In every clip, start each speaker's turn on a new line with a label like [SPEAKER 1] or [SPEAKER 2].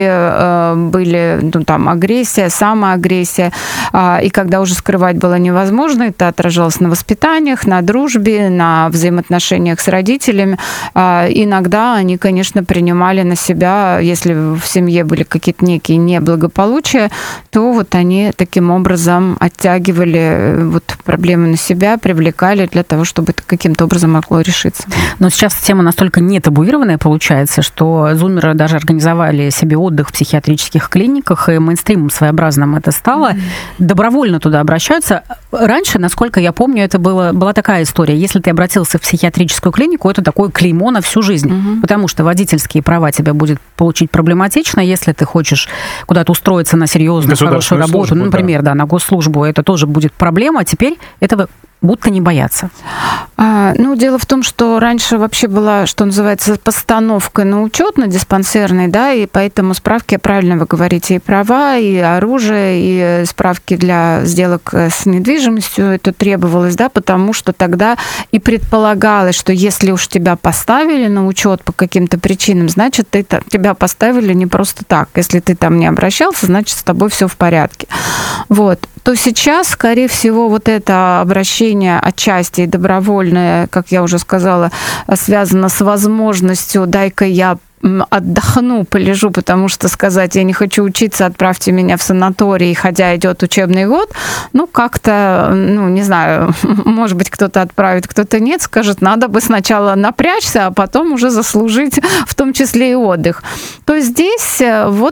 [SPEAKER 1] были, там, агрессия, самоагрессия, и когда уже скрывать было невозможно, это отражалось на воспитаниях, на дружбе, на взаимоотношениях с родителями. Иногда они, конечно, принимали на себя, если в семье были какие-то некие неблагополучия, то вот они таким образом оттягивали вот проблемы на себя, привлекали для того, чтобы это каким-то образом могло решиться.
[SPEAKER 2] Но сейчас тема настолько не табуированная получается, что зумеры даже организовали себе отдых в психиатрических клиниках, и мейнстримом своеобразным это стало. Добровольно туда обращаются. Раньше, насколько я помню, это была такая история. Если ты обратился в психиатрическую клинику, это такое клеймо на всю жизнь. Потому что водительские права тебе будет получить проблематично. Если ты хочешь куда-то устроиться на серьезную, хорошую работу, службу, например, на госслужбу, это тоже будет проблема. А теперь этого будто не боятся.
[SPEAKER 1] Дело в том, что раньше вообще была, что называется, постановка на учет, на диспансерный, да, и поэтому справки, правильно вы говорите, и права, и оружие, и справки для сделок с недвижимостью, это требовалось, да, потому что тогда и предполагалось, что если уж тебя поставили на учет по каким-то причинам, значит, тебя поставили не просто так. Если ты там не обращался, значит, с тобой все в порядке. Вот. То сейчас, скорее всего, вот это обращение отчасти добровольное, как я уже сказала, связано с возможностью «дай-ка я отдохну, полежу, потому что сказать, я не хочу учиться, отправьте меня в санаторий, хотя идет учебный год, как-то, не знаю, может быть, кто-то отправит, кто-то нет, скажет, надо бы сначала напрячься, а потом уже заслужить, в том числе и отдых. То есть здесь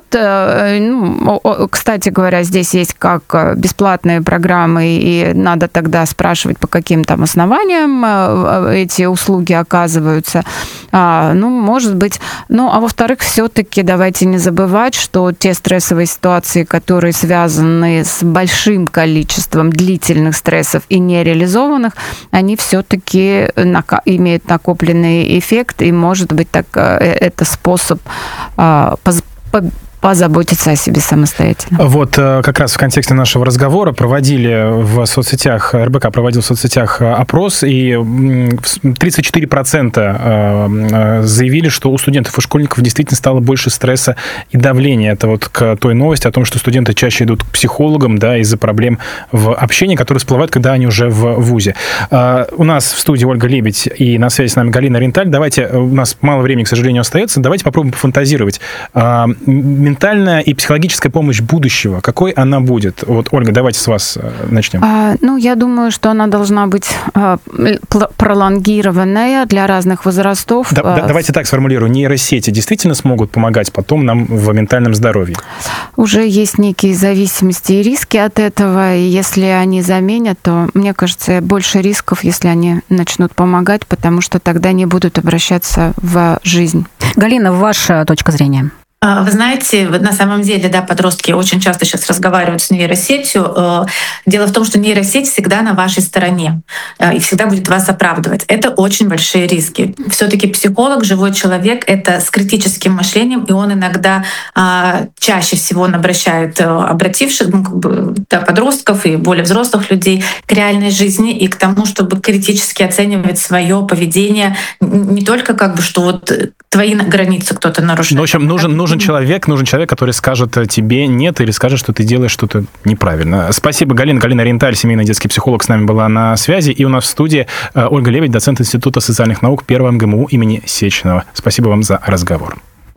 [SPEAKER 1] кстати говоря, здесь есть как бесплатные программы, и надо тогда спрашивать, по каким там основаниям эти услуги оказываются. Может быть, а во-вторых, все-таки давайте не забывать, что те стрессовые ситуации, которые связаны с большим количеством длительных стрессов и нереализованных, они все-таки имеют накопленный эффект, и, может быть, это способ позаботиться о себе самостоятельно.
[SPEAKER 3] Вот как раз в контексте нашего разговора РБК проводил в соцсетях опрос, и 34% заявили, что у студентов и школьников действительно стало больше стресса и давления. Это вот к той новости о том, что студенты чаще идут к психологам, да, из-за проблем в общении, которые всплывают, когда они уже в вузе. У нас в студии Ольга Лебедь, и на связи с нами Галина Ренталь. Давайте, у нас мало времени, к сожалению, остается, давайте попробуем пофантазировать. Ментальная и психологическая помощь будущего, какой она будет? Вот, Ольга, давайте с вас начнем.
[SPEAKER 1] Я думаю, что она должна быть пролонгированная для разных возрастов.
[SPEAKER 3] Давайте так сформулирую. Нейросети действительно смогут помогать потом нам в ментальном здоровье?
[SPEAKER 1] Уже есть некие зависимости и риски от этого, и если они заменят, то, мне кажется, больше рисков, если они начнут помогать, потому что тогда не будут обращаться в жизнь.
[SPEAKER 2] Галина, ваша точка зрения?
[SPEAKER 4] Вы знаете, на самом деле, подростки очень часто сейчас разговаривают с нейросетью. Дело в том, что нейросеть всегда на вашей стороне и всегда будет вас оправдывать. Это очень большие риски. Все-таки психолог, живой человек, это с критическим мышлением, и он иногда чаще всего он обращает обративших, подростков и более взрослых людей к реальной жизни и к тому, чтобы критически оценивать свое поведение, не только что вот твои границы кто-то нарушает.
[SPEAKER 3] В общем, нужен человек, который скажет тебе нет или скажет, что ты делаешь что-то неправильно. Спасибо, Галина. Галина Ренталь, семейный детский психолог, с нами была на связи. И у нас в студии Ольга Лебедь, доцент Института социальных наук Первого МГМУ имени Сеченова. Спасибо вам за разговор.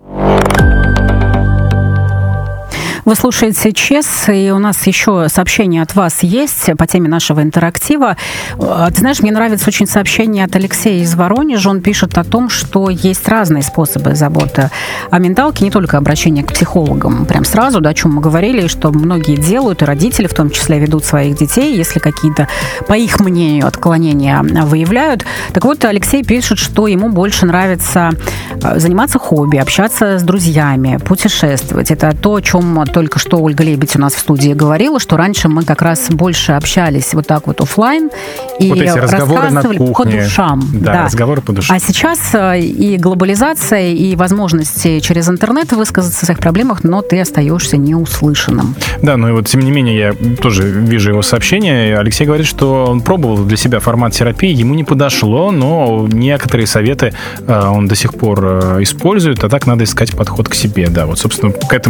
[SPEAKER 2] Вы слушаете ЧЕС, и у нас еще сообщение от вас есть по теме нашего интерактива. Ты знаешь, мне нравится очень сообщение от Алексея из Воронежа. Он пишет о том, что есть разные способы заботы о менталке, не только обращение к психологам. Прям сразу, о чем мы говорили, что многие делают, и родители в том числе ведут своих детей, если какие-то, по их мнению, отклонения выявляют. Так вот, Алексей пишет, что ему больше нравится заниматься хобби, общаться с друзьями, путешествовать. Это то, о чем только что Ольга Лебедь у нас в студии говорила, что раньше мы как раз больше общались вот так вот офлайн и
[SPEAKER 3] вот эти разговоры на
[SPEAKER 2] рассказывали
[SPEAKER 3] кухне.
[SPEAKER 2] по душам.
[SPEAKER 3] Да, разговоры по душам.
[SPEAKER 2] А сейчас и глобализация, и возможности через интернет высказаться о своих проблемах, но ты остаешься неуслышанным.
[SPEAKER 3] Да, ну и вот, тем не менее, я тоже вижу его сообщение. Алексей говорит, что он пробовал для себя формат терапии, ему не подошло, но некоторые советы он до сих пор использует, а так надо искать подход к себе. Да, вот, собственно, к этому